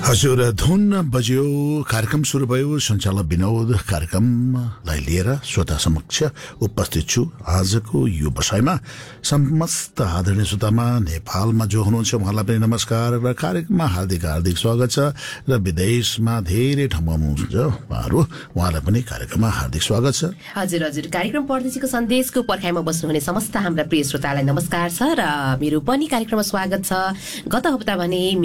हजुर धुन बज्यो कार्यक्रम सुरु भयो सञ्चालक विनोद कार्यक्रमलाई लिएर श्रोता समक्ष उपस्थित छु आजको यो बसाइमा समस्त आदरणीय श्रोतामा नेपालमा जो हुनुहुन्छ उहाँलाई पनि नमस्कार र कार्यक्रममा हार्दिक हार्दिक स्वागत छ र विदेशमा धेरै ठाउँमा हुनुहुन्छ उहाँलाई पनि कार्यक्रममा हार्दिक स्वागत छ। हजुर हजुर कार्यक्रम परदेशीको सन्देशको पर्खाइमा बस्नुहुने समस्त हाम्रा प्रिय श्रोतालाई नमस्कार छ र मेरो पनि कार्यक्रममा स्वागत छ। गत हप्ता भने